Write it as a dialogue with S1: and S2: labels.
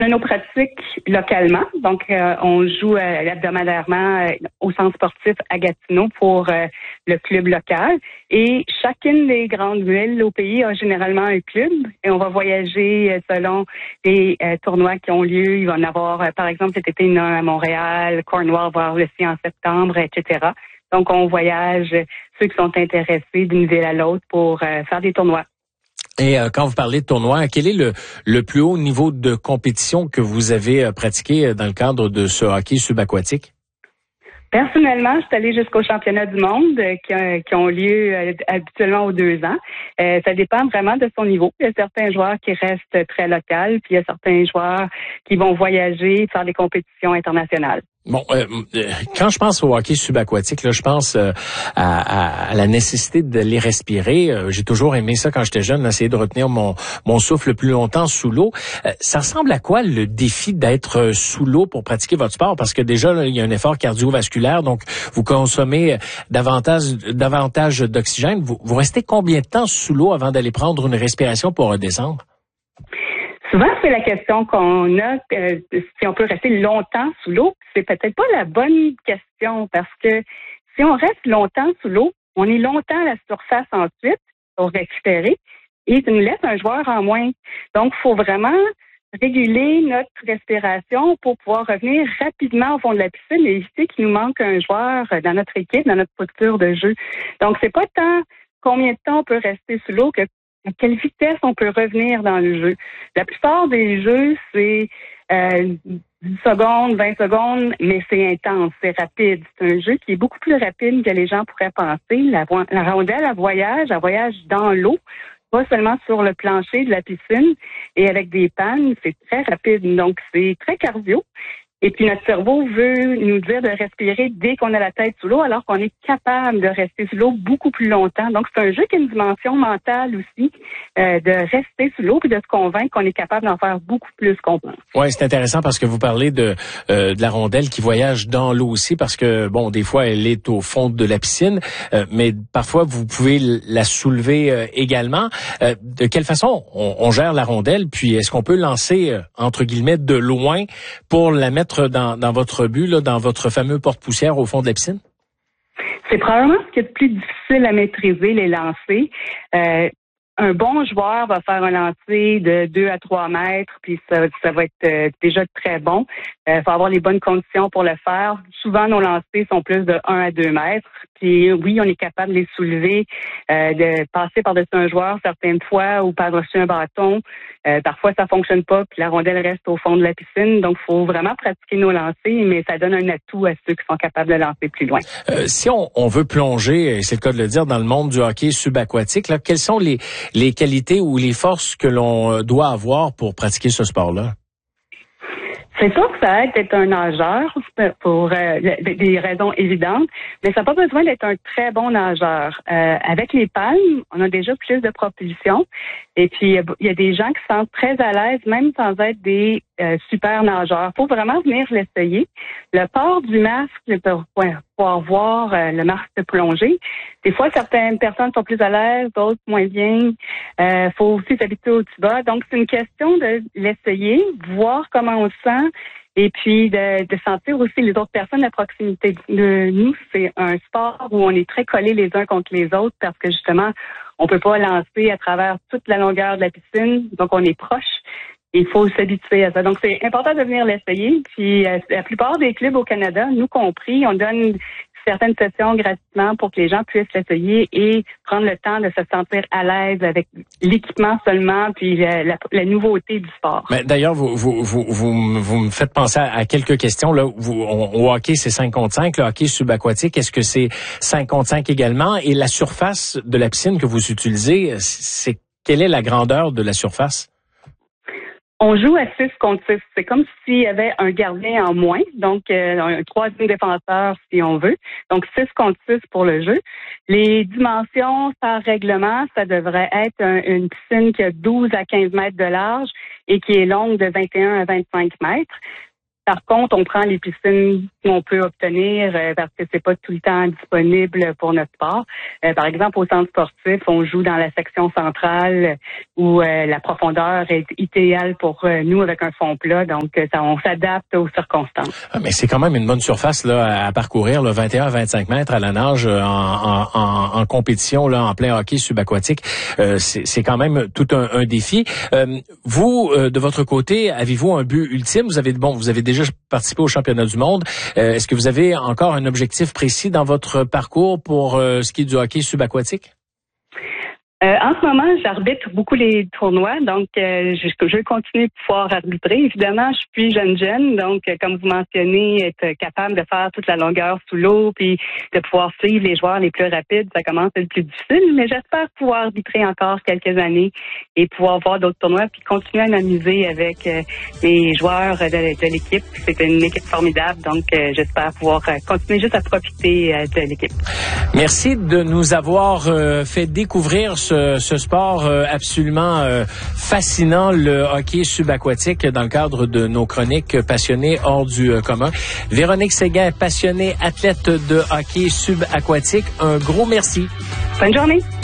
S1: On a nos pratiques localement, donc on joue hebdomadairement au centre sportif à Gatineau pour le club local. Et chacune des grandes villes au pays a généralement un club et on va voyager selon les tournois qui ont lieu. Il va en avoir, par exemple, cet été, il y en a un à Montréal, Cornwall va avoir le sien en septembre, etc. Donc, on voyage ceux qui sont intéressés d'une ville à l'autre pour faire des tournois.
S2: Et quand vous parlez de tournoi, quel est le plus haut niveau de compétition que vous avez pratiqué dans le cadre de ce hockey subaquatique?
S1: Personnellement, je suis allée jusqu'au championnat du monde qui ont lieu habituellement aux 2 ans. Ça dépend vraiment de son niveau. Il y a certains joueurs qui restent très locaux, puis il y a certains joueurs qui vont voyager, faire des compétitions internationales.
S2: Bon, quand je pense au hockey subaquatique, là, je pense à la nécessité de les respirer. J'ai toujours aimé ça quand j'étais jeune, essayer de retenir mon souffle le plus longtemps sous l'eau. Ça ressemble à quoi le défi d'être sous l'eau pour pratiquer votre sport? Parce que déjà, là, il y a un effort cardiovasculaire, donc vous consommez davantage d'oxygène. Vous restez combien de temps sous l'eau avant d'aller prendre une respiration pour redescendre?
S1: Souvent, c'est la question qu'on a, si on peut rester longtemps sous l'eau. C'est peut-être pas la bonne question parce que si on reste longtemps sous l'eau, on est longtemps à la surface ensuite pour récupérer et ça nous laisse un joueur en moins. Donc, il faut vraiment réguler notre respiration pour pouvoir revenir rapidement au fond de la piscine et éviter qu'il nous manque un joueur dans notre équipe, dans notre posture de jeu. Donc, c'est pas tant combien de temps on peut rester sous l'eau que à quelle vitesse on peut revenir dans le jeu. La plupart des jeux, c'est 10 secondes, 20 secondes, mais c'est intense, c'est rapide. C'est un jeu qui est beaucoup plus rapide que les gens pourraient penser. La rondelle, elle voyage dans l'eau, pas seulement sur le plancher de la piscine et avec des pannes, c'est très rapide. Donc, c'est très cardio. Et puis, notre cerveau veut nous dire de respirer dès qu'on a la tête sous l'eau, alors qu'on est capable de rester sous l'eau beaucoup plus longtemps. Donc, c'est un jeu qui a une dimension mentale aussi, de rester sous l'eau puis de se convaincre qu'on est capable d'en faire beaucoup plus qu'on pense.
S2: Oui, c'est intéressant parce que vous parlez de la rondelle qui voyage dans l'eau aussi parce que, bon, des fois, elle est au fond de la piscine, mais parfois, vous pouvez la soulever également. De quelle façon on gère la rondelle? Puis, est-ce qu'on peut lancer, entre guillemets, de loin pour la mettre dans votre but, là, dans votre fameux porte-poussière au fond de la piscine?
S1: C'est probablement ce qui est le plus difficile à maîtriser, les lancers. Un bon joueur va faire un lancer de 2 à 3 mètres, puis ça va être déjà très bon. Il faut avoir les bonnes conditions pour le faire. Souvent, nos lancers sont plus de 1 à 2 mètres. Puis oui, on est capable de les soulever, de passer par-dessus un joueur certaines fois ou par-dessus un bâton. Parfois, ça fonctionne pas, puis la rondelle reste au fond de la piscine. Donc, il faut vraiment pratiquer nos lancers, mais ça donne un atout à ceux qui sont capables de lancer plus loin.
S2: Si on veut plonger, et c'est le cas de le dire, dans le monde du hockey subaquatique, là, quelles sont les qualités ou les forces que l'on doit avoir pour pratiquer ce sport-là?
S1: C'est sûr que ça aide d'être un nageur pour des raisons évidentes, mais ça n'a pas besoin d'être un très bon nageur. Avec les palmes, on a déjà plus de propulsion et puis il y a des gens qui se sentent très à l'aise même sans être des super nageurs. Il faut vraiment venir l'essayer. Le port du masque pour pouvoir voir le masque de plongée. Des fois, certaines personnes sont plus à l'aise, d'autres moins bien. Faut aussi s'habituer au tuba. Donc, c'est une question de l'essayer, voir comment on se sent et puis de sentir aussi les autres personnes à proximité de nous. C'est un sport où on est très collés les uns contre les autres parce que justement, on peut pas lancer à travers toute la longueur de la piscine. Donc, on est proche. Il faut s'habituer à ça. Donc, c'est important de venir l'essayer. Puis, la plupart des clubs au Canada, nous compris, on donne certaines sessions gratuitement pour que les gens puissent l'essayer et prendre le temps de se sentir à l'aise avec l'équipement seulement, puis la nouveauté du sport.
S2: Mais d'ailleurs, vous me faites penser à quelques questions. Là, au hockey, c'est 5 contre 5. Le hockey subaquatique, est-ce que c'est 5 contre 5 également? Et la surface de la piscine que vous utilisez, quelle est la grandeur de la surface?
S1: On joue à 6 contre 6. C'est comme s'il y avait un gardien en moins, donc un troisième défenseur si on veut. Donc 6 contre 6 pour le jeu. Les dimensions par règlement, ça devrait être une piscine qui a 12 à 15 mètres de large et qui est longue de 21 à 25 mètres. Par contre, on prend les piscines qu'on peut obtenir parce que c'est pas tout le temps disponible pour notre sport. Par exemple, au centre sportif, on joue dans la section centrale où la profondeur est idéale pour nous avec un fond plat. Donc, on s'adapte aux circonstances.
S2: Ah, mais c'est quand même une bonne surface là à parcourir, là, 21 à 25 mètres à la nage en compétition là en plein hockey subaquatique. C'est quand même tout un défi. Vous, de votre côté, avez-vous un but ultime? Vous avez déjà participé au championnat du monde. Est-ce que vous avez encore un objectif précis dans votre parcours pour ce qui est du hockey subaquatique?
S1: En ce moment, j'arbitre beaucoup les tournois, donc je vais continuer de pouvoir arbitrer. Évidemment, je suis jeune, donc comme vous mentionnez, être capable de faire toute la longueur sous l'eau, puis de pouvoir suivre les joueurs les plus rapides, ça commence à être plus difficile, mais j'espère pouvoir arbitrer encore quelques années et pouvoir voir d'autres tournois, puis continuer à m'amuser avec les joueurs de l'équipe. C'est une équipe formidable, donc j'espère pouvoir continuer juste à profiter de l'équipe.
S2: Merci de nous avoir fait découvrir ce sport absolument fascinant, le hockey subaquatique, dans le cadre de nos chroniques passionnées hors du commun. Véronique Séguin, passionnée athlète de hockey subaquatique, un gros merci.
S1: Bonne journée.